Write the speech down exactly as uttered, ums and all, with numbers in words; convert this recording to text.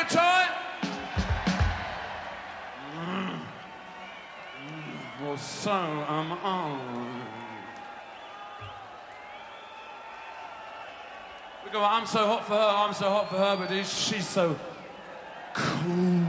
good time? Mm. Mm. Well, so am I. We go, I'm so hot for her, I'm so hot for her, but she's so cool.